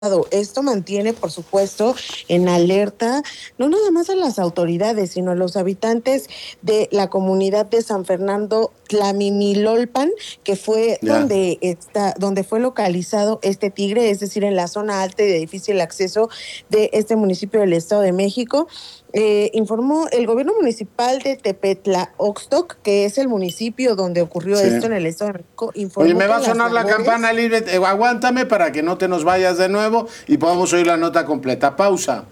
Esto mantiene, por supuesto, en alerta no nada más a las autoridades, sino a los habitantes de la comunidad de San Fernando Tlamimilolpan, que fue donde fue localizado este tigre, es decir, en la zona alta y de difícil acceso de este municipio del Estado de México. Informó el gobierno municipal de Tepetlaoxtoc, que es el municipio donde ocurrió esto en el Estado de México. Oye, me va a sonar la campana, Lisbeth. Aguántame para que no te nos vayas de nuevo y podamos oír la nota completa. Pausa.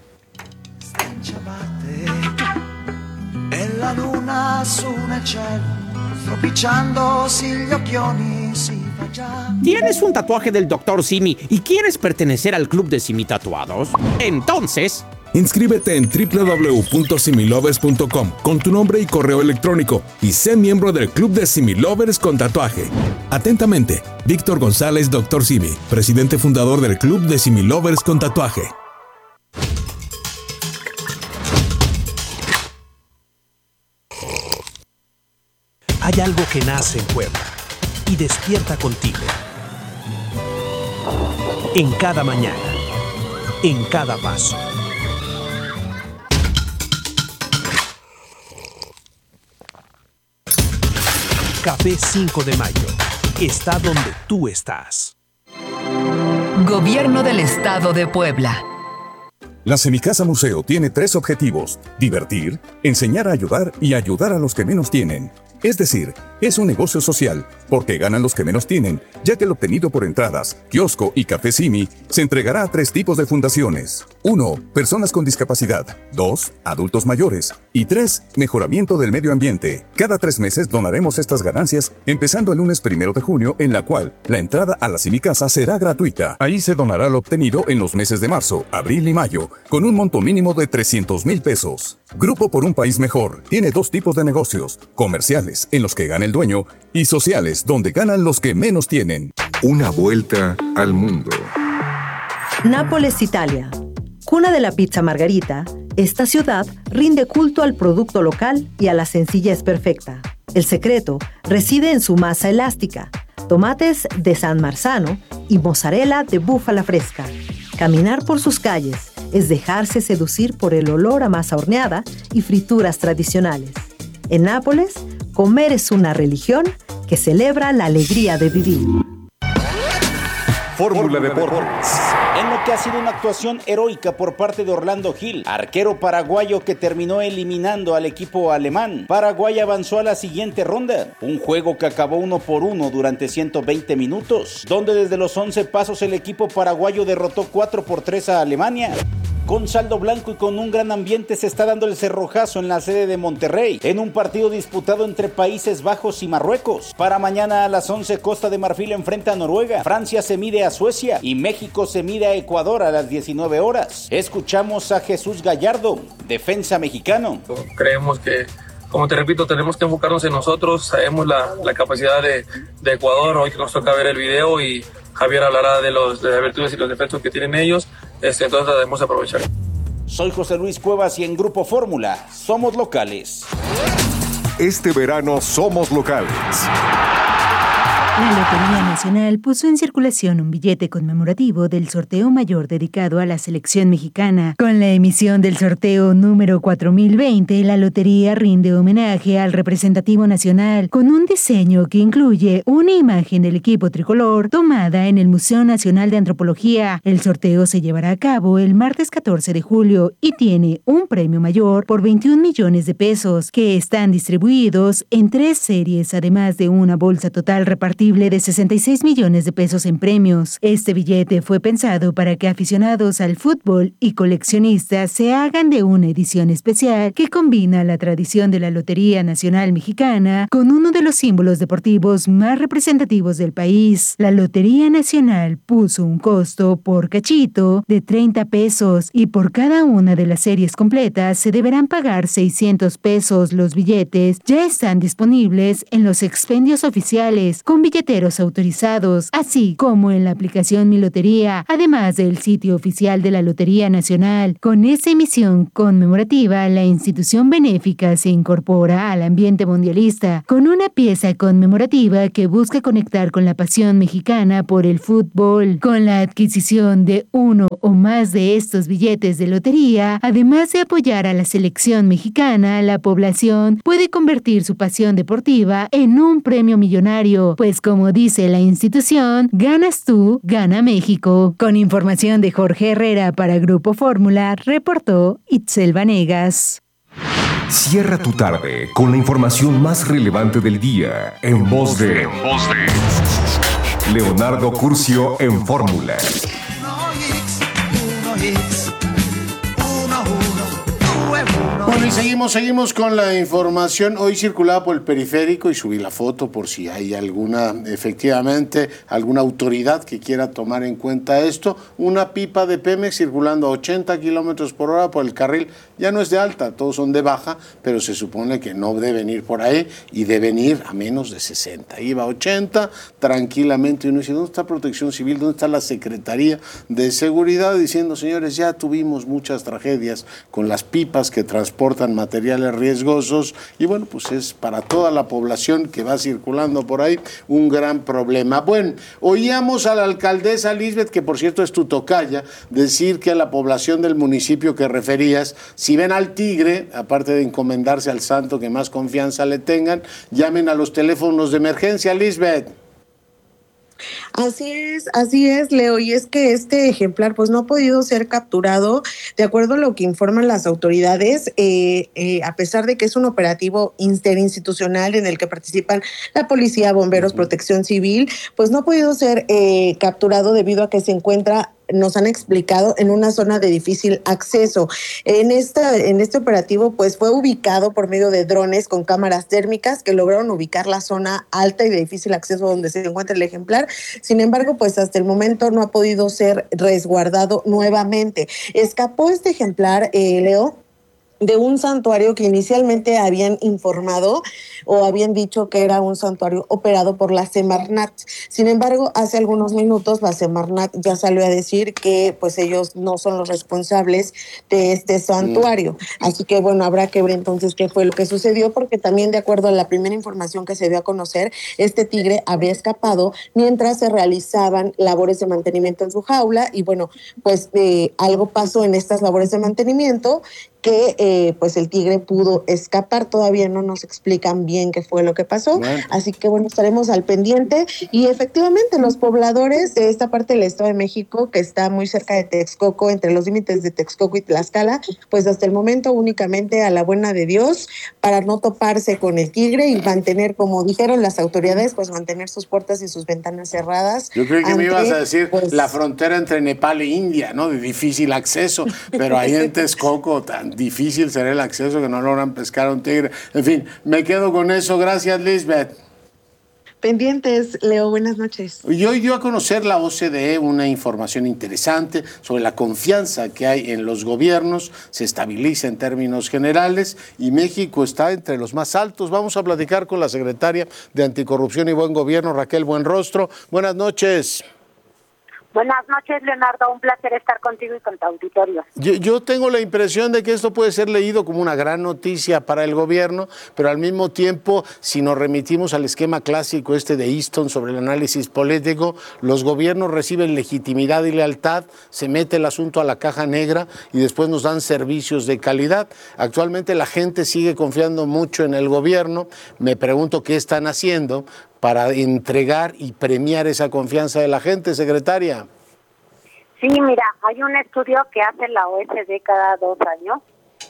E la luna su nel cielo, stropicciandosi gli occhioni si fa già. ¿Tienes un tatuaje del Dr. Simi y quieres pertenecer al club de Simi Tatuados? Entonces, inscríbete en www.similovers.com con tu nombre y correo electrónico y sé miembro del Club de Similovers con tatuaje. Atentamente, Víctor González, Dr. Simi, presidente fundador del Club de Similovers con tatuaje. Hay algo que nace en Puebla y despierta contigo. En cada mañana, en cada paso. Café 5 de Mayo. Está donde tú estás. Gobierno del Estado de Puebla. La Semicasa Museo tiene 3 objetivos: divertir, enseñar a ayudar y ayudar a los que menos tienen. Es decir, es un negocio social, porque ganan los que menos tienen, ya que el obtenido por entradas, kiosco y café Simi se entregará a 3 tipos de fundaciones. 1. Personas con discapacidad. 2. Adultos mayores. Y 3. Mejoramiento del medio ambiente. Cada 3 meses donaremos estas ganancias, empezando el lunes 1 de junio, en la cual la entrada a la Semicasa será gratuita. Ahí se donará lo obtenido en los meses de marzo, abril y mayo, con un monto mínimo de 300,000 pesos. Grupo por un País Mejor tiene 2 tipos de negocios: comerciales, en los que gana el dueño, y sociales, donde ganan los que menos tienen. Una vuelta al mundo. Nápoles, Italia. Cuna de la pizza margarita, esta ciudad rinde culto al producto local y a la sencillez perfecta. El secreto reside en su masa elástica, tomates de San Marzano y mozzarella de búfala fresca. Caminar por sus calles es dejarse seducir por el olor a masa horneada y frituras tradicionales. En Nápoles, comer es una religión que celebra la alegría de vivir. Fórmula Deportes. en lo que ha sido una actuación heroica por parte de Orlando Gil, arquero paraguayo que terminó eliminando al equipo alemán. Paraguay avanzó a la siguiente ronda, un juego que acabó 1-1 durante 120 minutos, donde desde los 11 pasos el equipo paraguayo derrotó 4-3 a Alemania. Con saldo blanco y con un gran ambiente se está dando el cerrojazo en la sede de Monterrey, en un partido disputado entre Países Bajos y Marruecos. Para mañana a las 11, Costa de Marfil enfrenta a Noruega, Francia se mide a Suecia y México se mide a Ecuador a las 19 horas. Escuchamos a Jesús Gallardo, defensa mexicano. Creemos que, como te repito, tenemos que enfocarnos en nosotros. Sabemos la capacidad de Ecuador. Hoy nos toca ver el video y Javier hablará de las virtudes y los defectos que tienen ellos. Entonces debemos aprovechar. Soy José Luis Cuevas y en Grupo Fórmula somos locales. Este verano somos locales. La Lotería Nacional puso en circulación un billete conmemorativo del sorteo mayor dedicado a la selección mexicana. Con la emisión del sorteo número 4020, la lotería rinde homenaje al representativo nacional con un diseño que incluye una imagen del equipo tricolor tomada en el Museo Nacional de Antropología. El sorteo se llevará a cabo el martes 14 de julio y tiene un premio mayor por 21 millones de pesos que están distribuidos en 3 series, además de una bolsa total repartida de 66 millones de pesos en premios. Este billete fue pensado para que aficionados al fútbol y coleccionistas se hagan de una edición especial que combina la tradición de la Lotería Nacional Mexicana con uno de los símbolos deportivos más representativos del país. La Lotería Nacional puso un costo por cachito de 30 pesos y por cada una de las series completas se deberán pagar 600 pesos. Los billetes ya están disponibles en los expendios oficiales con billeteros autorizados, así como en la aplicación Mi Lotería, además del sitio oficial de la Lotería Nacional. Con esa emisión conmemorativa, la institución benéfica se incorpora al ambiente mundialista con una pieza conmemorativa que busca conectar con la pasión mexicana por el fútbol. Con la adquisición de uno o más de estos billetes de lotería, además de apoyar a la selección mexicana, la población puede convertir su pasión deportiva en un premio millonario, pues como dice la institución, ganas tú, gana México. Con información de Jorge Herrera para Grupo Fórmula, reportó Itzel Vanegas. Cierra tu tarde con la información más relevante del día en voz de Leonardo Curcio en Fórmula. Bueno, y seguimos con la información. Hoy circulaba por el periférico y subí la foto por si hay alguna autoridad que quiera tomar en cuenta esto. Una pipa de Pemex circulando a 80 kilómetros por hora por el carril. Ya no es de alta, todos son de baja, pero se supone que no deben ir por ahí y deben ir a menos de 60. Iba a 80 tranquilamente y uno dice, ¿dónde está Protección Civil? ¿Dónde está la Secretaría de Seguridad? Diciendo, señores, ya tuvimos muchas tragedias con las pipas que transportan materiales riesgosos y bueno, pues es para toda la población que va circulando por ahí un gran problema. Bueno, oíamos a la alcaldesa Lisbeth, que por cierto es tu tocaya, decir que a la población del municipio que referías, si ven al tigre, aparte de encomendarse al santo que más confianza le tengan, llamen a los teléfonos de emergencia, Lisbeth. Así es, Leo, y es que este ejemplar pues no ha podido ser capturado, de acuerdo a lo que informan las autoridades, a pesar de que es un operativo interinstitucional en el que participan la policía, bomberos, protección civil, pues no ha podido ser capturado debido a que se encuentra, nos han explicado, en una zona de difícil acceso. En este operativo pues fue ubicado por medio de drones con cámaras térmicas que lograron ubicar la zona alta y de difícil acceso donde se encuentra el ejemplar. Sin embargo, pues hasta el momento no ha podido ser resguardado nuevamente. Escapó este ejemplar, Leo, de un santuario que inicialmente habían informado o habían dicho que era un santuario operado por la Semarnat. Sin embargo, hace algunos minutos la Semarnat ya salió a decir que pues ellos no son los responsables de este santuario. Así que bueno, habrá que ver entonces qué fue lo que sucedió, porque también de acuerdo a la primera información que se dio a conocer, este tigre habría escapado mientras se realizaban labores de mantenimiento en su jaula y bueno, pues algo pasó en estas labores de mantenimiento que pues el tigre pudo escapar. Todavía no nos explican bien qué fue lo que pasó, así que bueno, estaremos al pendiente. Y efectivamente los pobladores de esta parte del Estado de México, que está muy cerca de Texcoco, entre los límites de Texcoco y Tlaxcala, pues hasta el momento únicamente a la buena de Dios para no toparse con el tigre y mantener, como dijeron las autoridades, pues mantener sus puertas y sus ventanas cerradas. Yo creo que me ibas a decir pues, la frontera entre Nepal e India, ¿no? De difícil acceso, pero ahí en Texcoco tan difícil será el acceso que no logran pescar a un tigre. En fin, me quedo con eso. Gracias, Lisbeth. Pendientes, Leo, buenas noches. Hoy dio a conocer la OCDE una información interesante sobre la confianza que hay en los gobiernos, se estabiliza en términos generales y México está entre los más altos. Vamos a platicar con la secretaria de Anticorrupción y Buen Gobierno, Raquel Buenrostro. Buenas noches. Buenas noches, Leonardo. Un placer estar contigo y con tu auditorio. Yo tengo la impresión de que esto puede ser leído como una gran noticia para el gobierno, pero al mismo tiempo, si nos remitimos al esquema clásico de Easton sobre el análisis político, los gobiernos reciben legitimidad y lealtad, se mete el asunto a la caja negra y después nos dan servicios de calidad. Actualmente la gente sigue confiando mucho en el gobierno. Me pregunto qué están haciendo para entregar y premiar esa confianza de la gente, secretaria. Sí, mira, hay un estudio que hace la OECD cada 2 años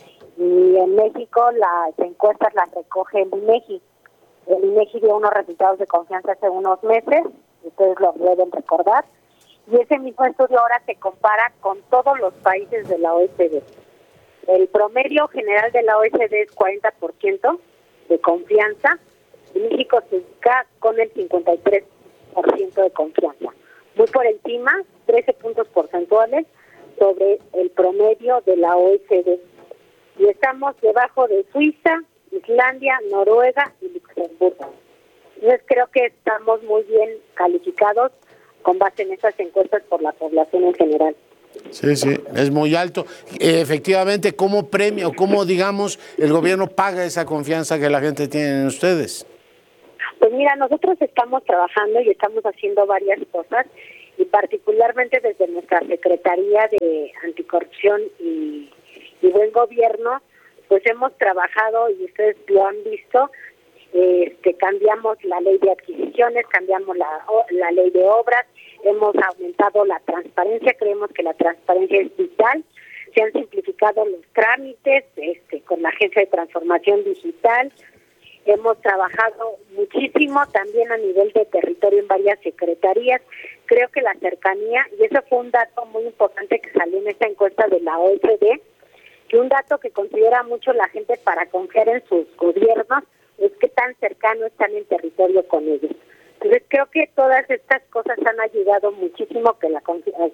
y en México las encuestas las recoge el INEGI. El INEGI dio unos resultados de confianza hace unos meses, ustedes lo deben recordar, y ese mismo estudio ahora se compara con todos los países de la OECD. El promedio general de la OECD es 40% de confianza. México se ubica con el 53% de confianza, muy por encima, 13 puntos porcentuales sobre el promedio de la OECD. Y estamos debajo de Suiza, Islandia, Noruega y Luxemburgo. Entonces creo que estamos muy bien calificados con base en esas encuestas por la población en general. Sí, es muy alto. Efectivamente, ¿cómo premia o cómo, digamos, el gobierno paga esa confianza que la gente tiene en ustedes? Pues mira, nosotros estamos trabajando y estamos haciendo varias cosas, y particularmente desde nuestra Secretaría de Anticorrupción y Buen Gobierno, pues hemos trabajado, y ustedes lo han visto, cambiamos la ley de adquisiciones, cambiamos la ley de obras, hemos aumentado la transparencia, creemos que la transparencia es vital, se han simplificado los trámites con la Agencia de Transformación Digital, hemos trabajado muchísimo también a nivel de territorio en varias secretarías. Creo que la cercanía, y eso fue un dato muy importante que salió en esta encuesta de la OECD, que un dato que considera mucho la gente para confiar en sus gobiernos es que tan cercano están en territorio con ellos. Entonces creo que todas estas cosas han ayudado muchísimo a que la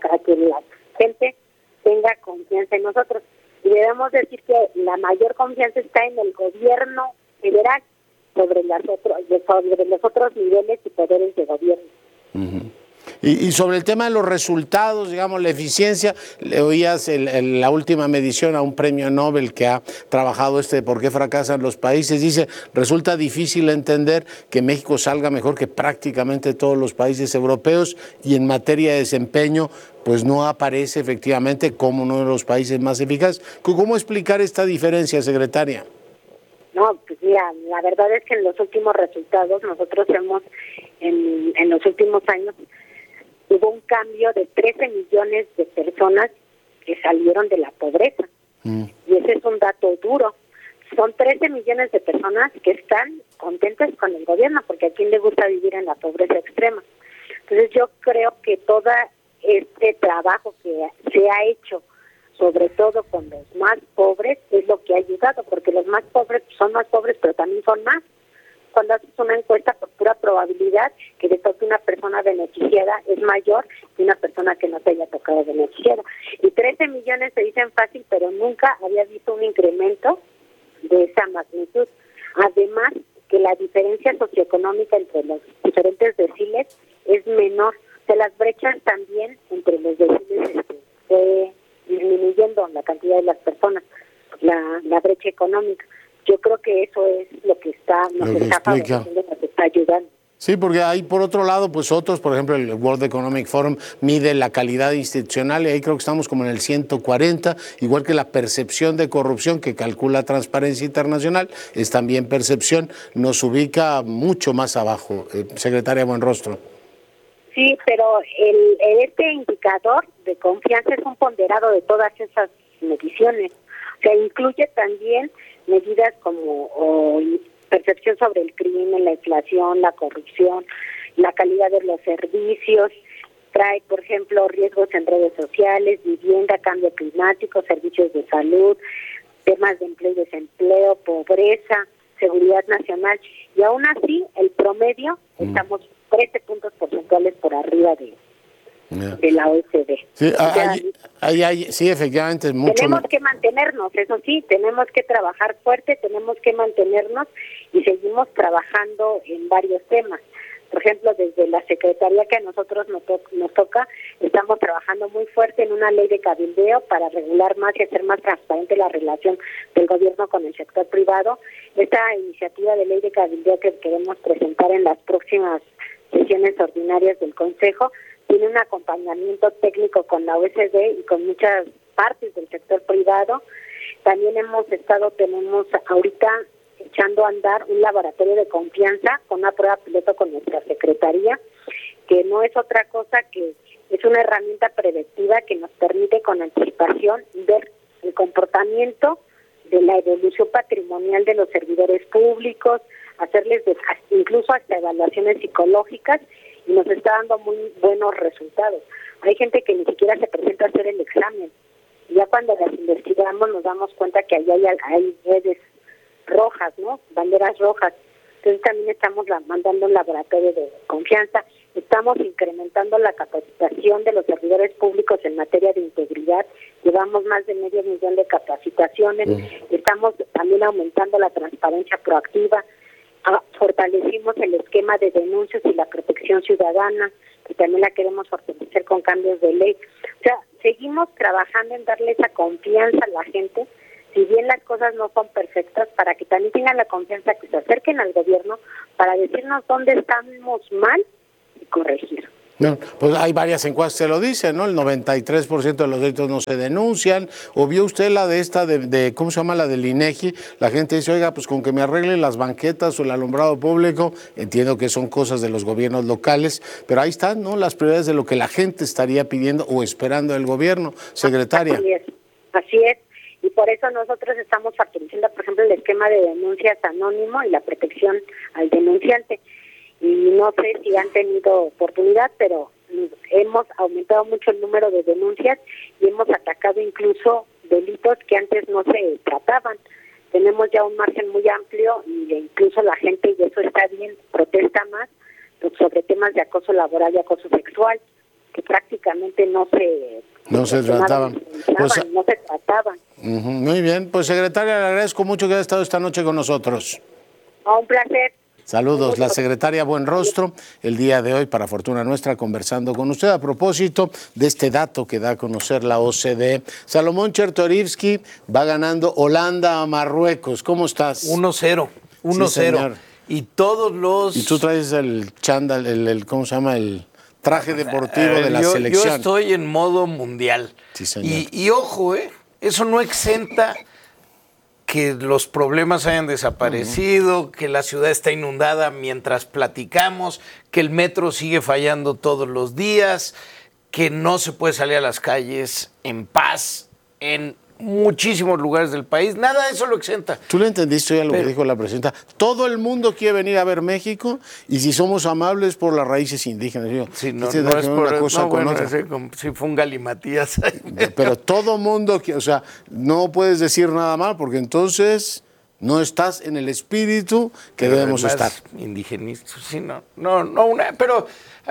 gente tenga confianza en nosotros. Y debemos decir que la mayor confianza está en el gobierno federal sobre los otros niveles y poderes de gobierno. Uh-huh. Y sobre el tema de los resultados, digamos, la eficiencia, le oías la última medición a un premio Nobel que ha trabajado por qué fracasan los países. Dice, resulta difícil entender que México salga mejor que prácticamente todos los países europeos, y en materia de desempeño, pues no aparece efectivamente como uno de los países más eficaces. ¿Cómo explicar esta diferencia, secretaria? No, pues mira, la verdad es que en los últimos resultados nosotros en los últimos años, hubo un cambio de 13 millones de personas que salieron de la pobreza. Y ese es un dato duro. Son 13 millones de personas que están contentas con el gobierno, porque a quién le gusta vivir en la pobreza extrema. Entonces yo creo que todo este trabajo que se ha hecho, sobre todo con los más pobres, es lo que ha ayudado, porque los más pobres son más pobres, pero también son más. Cuando haces una encuesta, por pura probabilidad que le toque una persona beneficiada es mayor que una persona que no te haya tocado beneficiada. Y 13 millones se dicen fácil, pero nunca había visto un incremento de esa magnitud. Además, que la diferencia socioeconómica entre los diferentes deciles es menor. O sea, las brechas también entre los deciles fue disminuyendo la cantidad de las personas, la brecha económica. Yo creo que eso es lo que nos está favoreciendo, nos está ayudando. Sí, porque hay por otro lado, pues otros, por ejemplo, el World Economic Forum mide la calidad institucional y ahí creo que estamos como en el 140, igual que la percepción de corrupción que calcula Transparencia Internacional, es también percepción, nos ubica mucho más abajo. Secretaria Buenrostro. Sí, pero este indicador de confianza es un ponderado de todas esas mediciones. O sea, incluye también medidas como percepción sobre el crimen, la inflación, la corrupción, la calidad de los servicios, trae, por ejemplo, riesgos en redes sociales, vivienda, cambio climático, servicios de salud, temas de empleo y desempleo, pobreza, seguridad nacional, y aún así el promedio estamos 13 puntos porcentuales por arriba de la OECD. Sí, sí, efectivamente es mucho. Tenemos que mantenernos, eso sí, tenemos que trabajar fuerte, tenemos que mantenernos y seguimos trabajando en varios temas. Por ejemplo, desde la Secretaría que a nosotros nos toca, estamos trabajando muy fuerte en una ley de cabildeo para regular más y hacer más transparente la relación del gobierno con el sector privado. Esta iniciativa de ley de cabildeo que queremos presentar en las próximas sesiones ordinarias del Consejo tiene un acompañamiento técnico con la OECD y con muchas partes del sector privado. También tenemos ahorita echando a andar un laboratorio de confianza con una prueba piloto con nuestra Secretaría, que no es otra cosa que es una herramienta preventiva que nos permite con anticipación ver el comportamiento de la evolución patrimonial de los servidores públicos, hacerles incluso hasta evaluaciones psicológicas, y nos está dando muy buenos resultados. Hay gente que ni siquiera se presenta a hacer el examen. Ya cuando las investigamos nos damos cuenta que ahí hay redes rojas, ¿no? Banderas rojas. Entonces también estamos mandando un laboratorio de confianza. Estamos incrementando la capacitación de los servidores públicos en materia de integridad. Llevamos más de 500,000 de capacitaciones. Estamos también aumentando la transparencia proactiva. Fortalecimos el esquema de denuncias y la protección ciudadana, que también la queremos fortalecer con cambios de ley. O sea, seguimos trabajando en darle esa confianza a la gente, si bien las cosas no son perfectas, para que también tengan la confianza que se acerquen al gobierno para decirnos dónde estamos mal y corregir. No, pues hay varias encuestas que lo dicen, ¿no? El 93% de los delitos no se denuncian. ¿O vio usted la de esta, de ¿cómo se llama? La del INEGI. La gente dice, oiga, pues con que me arreglen las banquetas o el alumbrado público, entiendo que son cosas de los gobiernos locales, pero ahí están, ¿no? Las prioridades de lo que la gente estaría pidiendo o esperando del gobierno, secretaria. Así es. Y por eso nosotros estamos fortaleciendo, por ejemplo, el esquema de denuncias anónimo y la protección al denunciante. Y no sé si han tenido oportunidad, pero hemos aumentado mucho el número de denuncias y hemos atacado incluso delitos que antes no se trataban. Tenemos ya un margen muy amplio y incluso la gente, y eso está bien, protesta más sobre temas de acoso laboral y acoso sexual, que prácticamente no se trataban. Muy bien, pues secretaria, le agradezco mucho que haya estado esta noche con nosotros. Un placer. Saludos, la secretaria Buenrostro, el día de hoy, para fortuna nuestra, conversando con usted a propósito de este dato que da a conocer la OCDE. Salomón Chertorivsky va ganando Holanda a Marruecos. ¿Cómo estás? 1-0, 1-0. Y todos los... Y tú traes el chándal, el ¿cómo se llama? El traje deportivo de la selección. Yo estoy en modo mundial. Sí, señor. Y ojo, eso no exenta que los problemas hayan desaparecido, que la ciudad está inundada mientras platicamos, que el metro sigue fallando todos los días, que no se puede salir a las calles en paz en muchísimos lugares del país. Nada de eso lo exenta. ¿Tú le entendiste ya lo que dijo la presidenta? Todo el mundo quiere venir a ver México y si somos amables por las raíces indígenas. Sí, no es por una cosa con otra. Si fue un galimatías. Pero todo mundo, o sea, no puedes decir nada mal porque entonces no estás en el espíritu que debemos estar. Indigenista, sí, pero,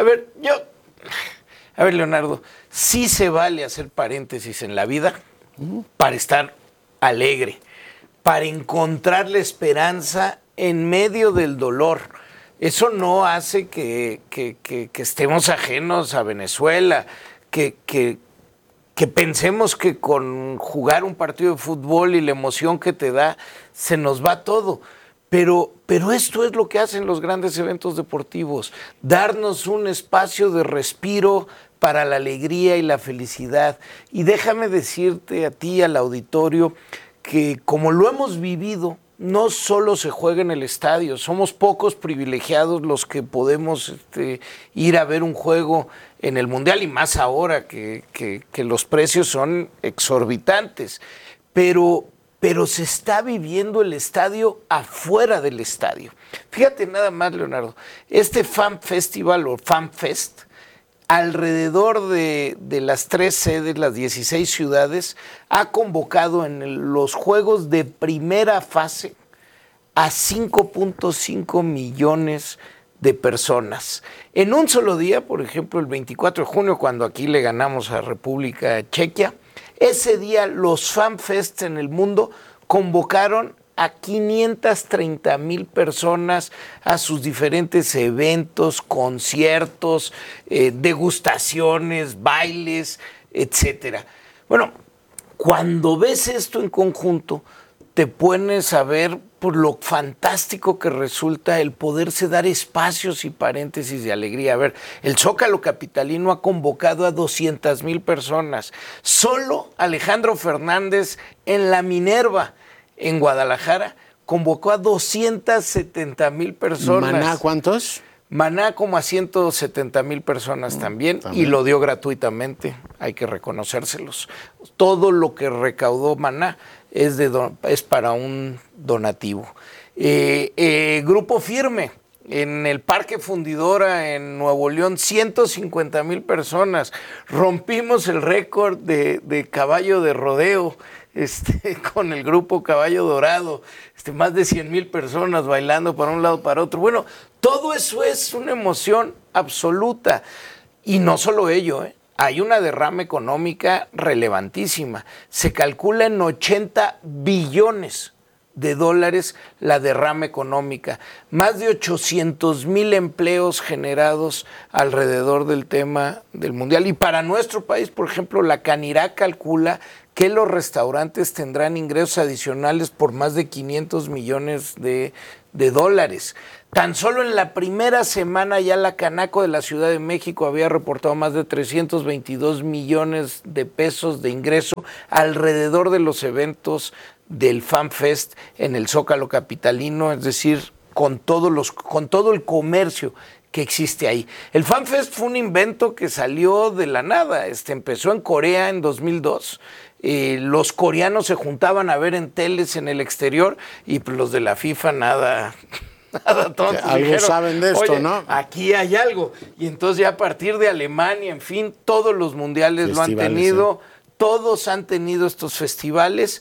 a ver, Leonardo, sí se vale hacer paréntesis en la vida para estar alegre, para encontrar la esperanza en medio del dolor. Eso no hace que estemos ajenos a Venezuela, que pensemos que con jugar un partido de fútbol y la emoción que te da, se nos va todo. Pero esto es lo que hacen los grandes eventos deportivos, darnos un espacio de respiro para la alegría y la felicidad. Y déjame decirte a ti, al auditorio, que como lo hemos vivido, no solo se juega en el estadio, somos pocos privilegiados los que podemos ir a ver un juego en el Mundial, y más ahora que los precios son exorbitantes. Pero se está viviendo el estadio afuera del estadio. Fíjate nada más, Leonardo, este Fan Festival o Fan Fest, alrededor de las 3 sedes, las 16 ciudades, ha convocado en los juegos de primera fase a 5.5 millones de personas. En un solo día, por ejemplo, el 24 de junio, cuando aquí le ganamos a República Chequia, ese día los FanFests en el mundo convocaron a 530,000 personas a sus diferentes eventos, conciertos, degustaciones, bailes, etcétera. Bueno, cuando ves esto en conjunto, te pones a ver por lo fantástico que resulta el poderse dar espacios y paréntesis de alegría. A ver, el Zócalo capitalino ha convocado a 200,000 personas. Solo Alejandro Fernández en la Minerva, en Guadalajara, convocó a 270,000 personas. ¿Maná cuántos? Maná como a 170,000 personas también, y lo dio gratuitamente, hay que reconocérselos. Todo lo que recaudó Maná es para un donativo. Grupo Firme, en el Parque Fundidora en Nuevo León, 150,000 personas. Rompimos el récord de caballo de rodeo con el grupo Caballo Dorado, más de 100,000 personas bailando para un lado para otro. Bueno, todo eso es una emoción absoluta. Y no solo ello, hay una derrama económica relevantísima. Se calcula en 80 billones de dólares la derrama económica, más de 800,000 empleos generados alrededor del tema del Mundial. Y para nuestro país, por ejemplo, la Canirac calcula que los restaurantes tendrán ingresos adicionales por más de 500 millones de dólares. Tan solo en la primera semana ya la Canaco de la Ciudad de México había reportado más de 322 millones de pesos de ingreso alrededor de los eventos del FanFest en el Zócalo capitalino, es decir, con todo el comercio que existe ahí. El FanFest fue un invento que salió de la nada, empezó en Corea en 2002. Los coreanos se juntaban a ver en teles en el exterior y pues los de la FIFA nada tontos. Algo dijeron, saben de esto, ¿no? Aquí hay algo. Y entonces ya a partir de Alemania, en fin, todos los mundiales festivales, lo han tenido. Todos han tenido estos festivales.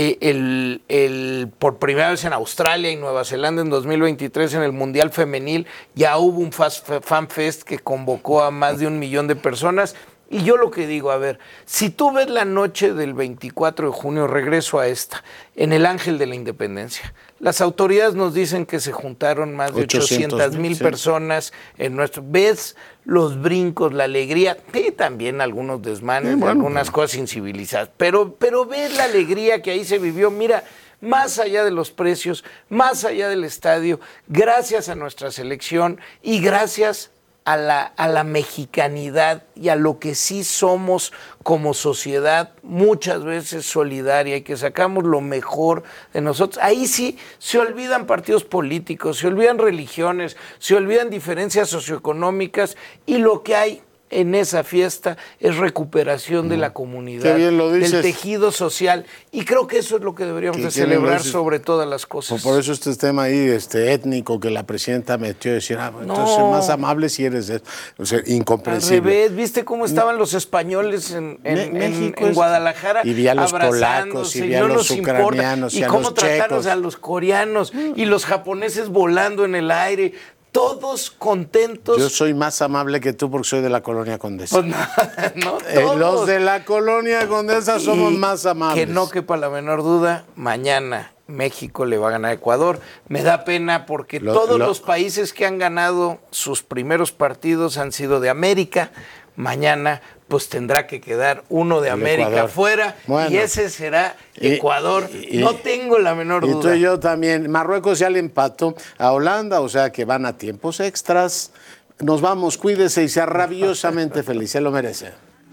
Por primera vez en Australia y Nueva Zelanda en 2023 en el Mundial Femenil ya hubo un FanFest que convocó a más de 1 millón de personas. Y yo lo que digo, a ver, si tú ves la noche del 24 de junio, regreso a esta, en el Ángel de la Independencia, las autoridades nos dicen que se juntaron más de 800,000 personas en nuestro... ¿Ves los brincos, la alegría? Sí, también algunos desmanes, algunas cosas incivilizadas, pero ves la alegría que ahí se vivió. Mira, más allá de los precios, más allá del estadio, gracias a nuestra selección y gracias a la mexicanidad y a lo que sí somos como sociedad, muchas veces solidaria, y que sacamos lo mejor de nosotros. Ahí sí se olvidan partidos políticos, se olvidan religiones, se olvidan diferencias socioeconómicas, y lo que hay en esa fiesta es recuperación de la comunidad, del tejido social, y creo que eso es lo que deberíamos de celebrar sobre todas las cosas. Por eso este tema ahí étnico que la presidenta metió, decir, entonces más amable si eres, o sea, incomprensible. Al revés, ¿viste cómo estaban los españoles en Guadalajara? Y vi a los polacos, y vi a los ucranianos, y cómo trataron a los coreanos, y los japoneses volando en el aire. Todos contentos. Yo soy más amable que tú porque soy de la Colonia Condesa. Pues no todos. Los de la Colonia Condesa somos más amables. Que no quepa la menor duda, mañana México le va a ganar a Ecuador. Me da pena porque todos los países que han ganado sus primeros partidos han sido de América. Mañana pues tendrá que quedar uno de América Ecuador fuera, y ese será Ecuador. No tengo la menor duda. Y tú y yo también. Marruecos ya le empató a Holanda, o sea que van a tiempos extras. Nos vamos, cuídese y sea rabiosamente feliz, se lo merece.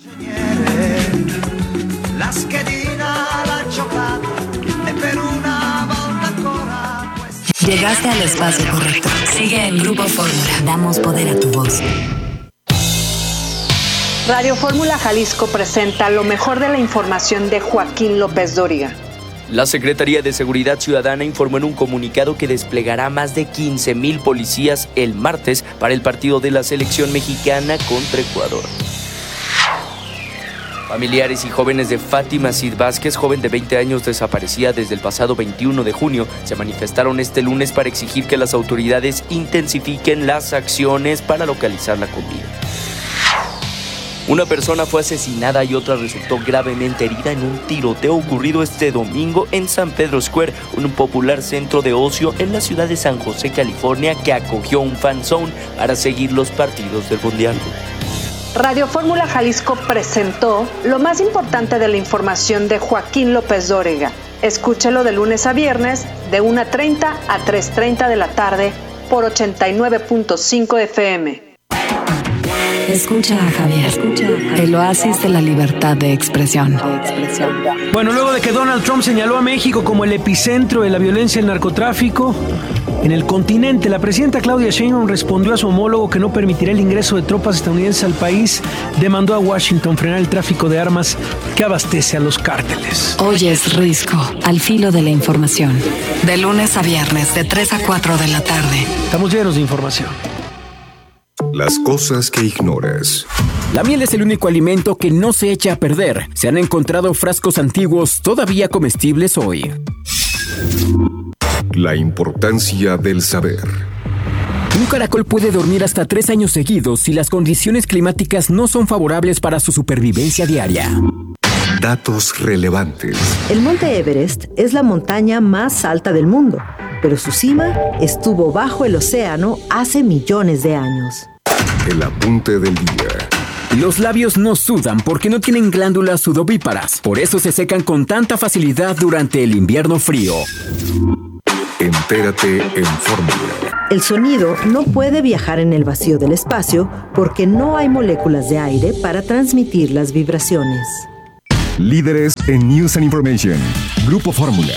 Llegaste al espacio correcto. Sigue en Grupo Fórmula. Damos poder a tu voz. Radio Fórmula Jalisco presenta lo mejor de la información de Joaquín López Dóriga. La Secretaría de Seguridad Ciudadana informó en un comunicado que desplegará más de 15,000 policías el martes para el partido de la selección mexicana contra Ecuador. Familiares y jóvenes de Fátima Cid Vázquez, joven de 20 años desaparecida desde el pasado 21 de junio, se manifestaron este lunes para exigir que las autoridades intensifiquen las acciones para localizarla con vida. Una persona fue asesinada y otra resultó gravemente herida en un tiroteo ocurrido este domingo en San Pedro Square, un popular centro de ocio en la ciudad de San José, California, que acogió un fan zone para seguir los partidos del Mundial. Radio Fórmula Jalisco presentó lo más importante de la información de Joaquín López Dóriga. Escúchelo de lunes a viernes de 1:30 a 3:30 de la tarde por 89.5 FM. Escucha a Javier, el oasis de la libertad de expresión. Bueno, luego de que Donald Trump señaló a México como el epicentro de la violencia y el narcotráfico en el continente, la presidenta Claudia Sheinbaum respondió a su homólogo que no permitirá el ingreso de tropas estadounidenses al país. Demandó a Washington frenar el tráfico de armas que abastece a los cárteles. Oyes Risco, al filo de la información. De lunes a viernes, de 3 a 4 de la tarde. Estamos llenos de información. Las cosas que ignoras. La miel es el único alimento que no se echa a perder. Se han encontrado frascos antiguos todavía comestibles hoy. La importancia del saber. Un caracol puede dormir hasta 3 años seguidos si las condiciones climáticas no son favorables para su supervivencia diaria. Datos relevantes. El monte Everest es la montaña más alta del mundo, pero su cima estuvo bajo el océano hace millones de años. El apunte del día. Los labios no sudan porque no tienen glándulas sudovíparas. Por eso se secan con tanta facilidad durante el invierno frío. Entérate en Fórmula. El sonido no puede viajar en el vacío del espacio porque no hay moléculas de aire para transmitir las vibraciones. Líderes en News and Information. Grupo Fórmula.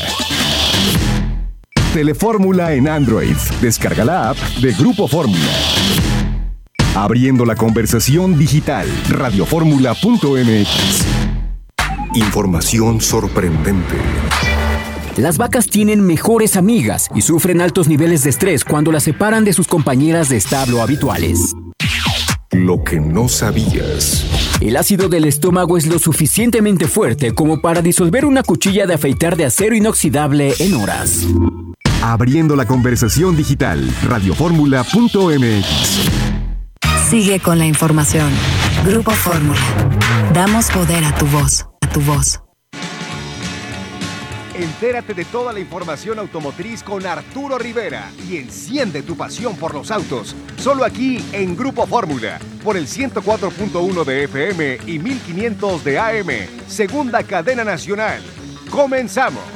Telefórmula en Android. Descarga la app de Grupo Fórmula. Abriendo la conversación digital. Radioformula.mx. Información sorprendente. Las vacas tienen mejores amigas y sufren altos niveles de estrés cuando las separan de sus compañeras de establo habituales. Lo que no sabías. El ácido del estómago es lo suficientemente fuerte como para disolver una cuchilla de afeitar de acero inoxidable en horas. Abriendo la conversación digital. Radioformula.mx. Sigue con la información. Grupo Fórmula. Damos poder a tu voz. A tu voz. Entérate de toda la información automotriz con Arturo Rivera y enciende tu pasión por los autos. Solo aquí en Grupo Fórmula, por el 104.1 de FM y 1500 de AM. Segunda cadena nacional. ¡Comenzamos!